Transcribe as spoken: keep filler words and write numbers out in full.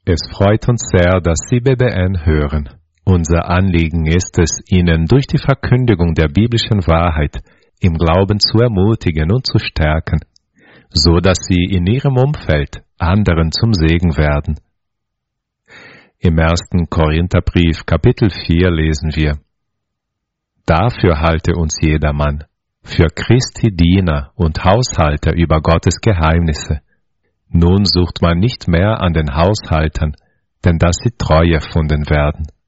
Es freut uns sehr, dass Sie B B N hören. Unser Anliegen ist es, Ihnen durch die Verkündigung der biblischen Wahrheit im Glauben zu ermutigen und zu stärken, so dass Sie in Ihrem Umfeld anderen zum Segen werden. Im ersten Korintherbrief, Kapitel vier, lesen wir: Dafür halte uns jedermann, für Christi Diener und Haushalter über Gottes Geheimnisse. Nun sucht man nicht mehr an den Haushaltern, denn dass sie treu erfunden werden.